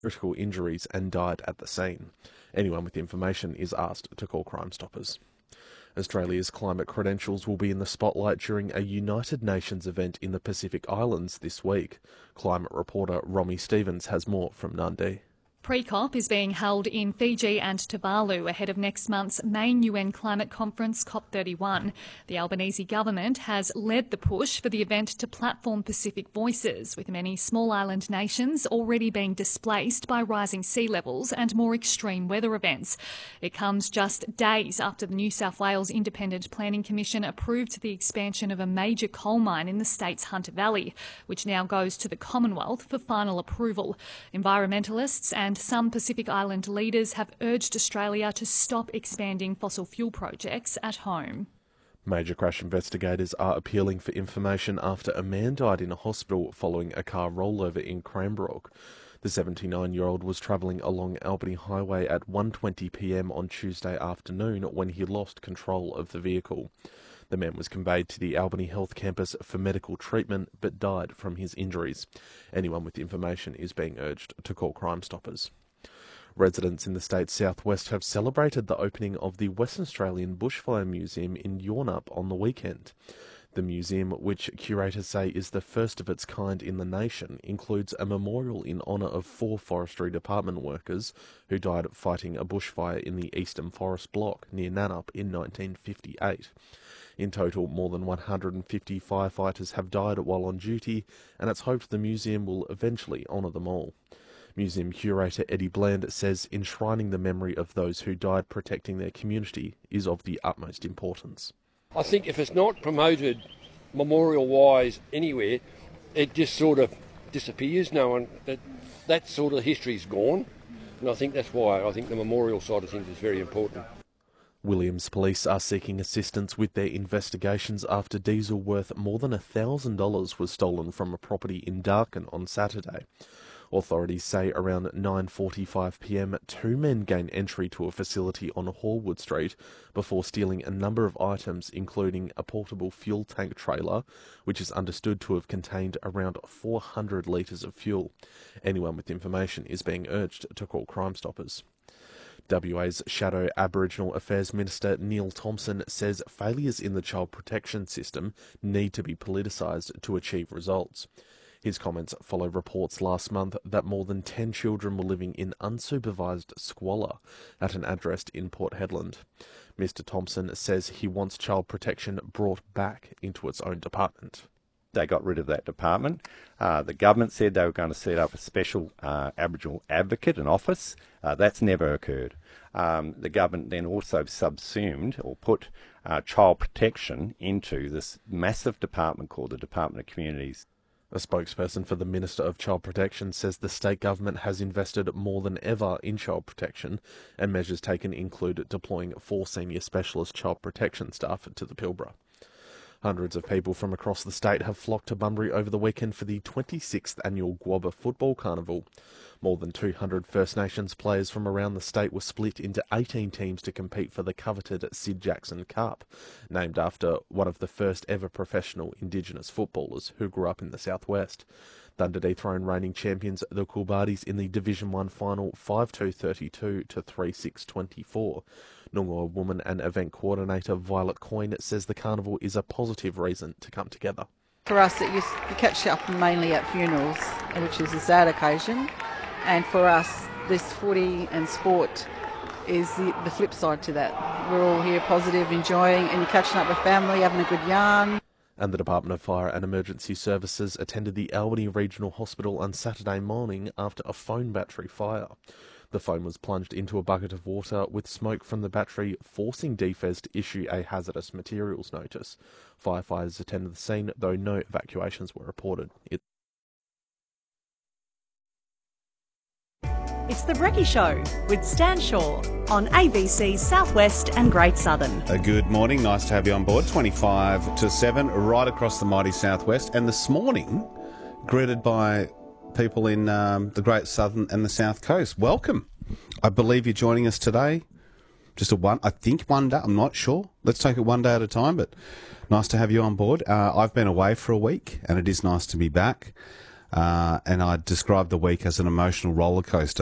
critical injuries and died at the scene. Anyone with information is asked to call Crime Stoppers. Australia's climate credentials will be in the spotlight during a United Nations event in the Pacific Islands this week. Climate reporter Romy Stevens has more from Nundee. Pre-COP is being held in Fiji and Tuvalu ahead of next month's main UN climate conference, COP31. The Albanese government has led the push for the event to platform Pacific voices, with many small island nations already being displaced by rising sea levels and more extreme weather events. It comes just days after the New South Wales Independent Planning Commission approved the expansion of a major coal mine in the state's Hunter Valley, which now goes to the Commonwealth for final approval. Environmentalists and some Pacific Island leaders have urged Australia to stop expanding fossil fuel projects at home. Major crash investigators are appealing for information after a man died in a hospital following a car rollover in Cranbrook. The 79-year-old was travelling along Albany Highway at 1:20 p.m. on Tuesday afternoon when he lost control of the vehicle. The man was conveyed to the Albany Health Campus for medical treatment but died from his injuries. Anyone with information is being urged to call Crime Stoppers. Residents in the state's southwest have celebrated the opening of the Western Australian Bushfire Museum in Yornup on the weekend. The museum, which curators say is the first of its kind in the nation, includes a memorial in honour of 4 forestry department workers who died fighting a bushfire in the Eastern Forest Block near Nannup in 1958. In total, more than 150 firefighters have died while on duty, and it's hoped the museum will eventually honour them all. Museum curator Eddie Bland says enshrining the memory of those who died protecting their community is of the utmost importance. I think if it's not promoted memorial-wise anywhere, it just sort of disappears. That sort of history's gone, and I think that's why I think the memorial side of things is very important. Williams Police are seeking assistance with their investigations after diesel worth more than $1,000 was stolen from a property in Darkin on Saturday. Authorities say around 9:45 p.m, 2 men gained entry to a facility on Hallwood Street before stealing a number of items, including a portable fuel tank trailer, which is understood to have contained around 400 litres of fuel. Anyone with information is being urged to call Crime Stoppers. WA's Shadow Aboriginal Affairs Minister Neil Thompson says failures in the child protection system need to be politicised to achieve results. His comments follow reports last month that more than 10 children were living in unsupervised squalor at an address in Port Hedland. Mr Thompson says he wants child protection brought back into its own department. They got rid of that department. The government said they were going to set up a special Aboriginal advocate, an office. That's never occurred. The government then also subsumed or put child protection into this massive department called the Department of Communities. A spokesperson for the Minister of Child Protection says the state government has invested more than ever in child protection, and measures taken include deploying 4 senior specialist child protection staff to the Pilbara. Hundreds of people from across the state have flocked to Bunbury over the weekend for the 26th annual Guabba Football Carnival. More than 200 First Nations players from around the state were split into 18 teams to compete for the coveted Sid Jackson Cup, named after one of the first ever professional Indigenous footballers who grew up in the southwest. Thunder dethroned reigning champions the Coolbardis in the Division 1 final 5-2-32 to 3-6-24. Noongar woman and event coordinator Violet Coyne says the carnival is a positive reason to come together. For us, you catch up mainly at funerals, which is a sad occasion. And for us, this footy and sport is the flip side to that. We're all here positive, enjoying, and you're catching up with family, having a good yarn. And the Department of Fire and Emergency Services attended the Albany Regional Hospital on Saturday morning after a phone battery fire. The phone was plunged into a bucket of water with smoke from the battery forcing DFES to issue a hazardous materials notice. Firefighters attended the scene, though no evacuations were reported. It's The Brekkie Show with Stan Shaw on ABC Southwest and Great Southern. Good morning. Nice to have you on board. 25 to 7, right across the mighty Southwest. And this morning, greeted by people in the Great Southern and the South Coast. Welcome. I believe you're joining us today. Just one day. I'm not sure. Let's take it one day at a time, but nice to have you on board. I've been away for a week, and it is nice to be back. and I described the week as an emotional roller coaster.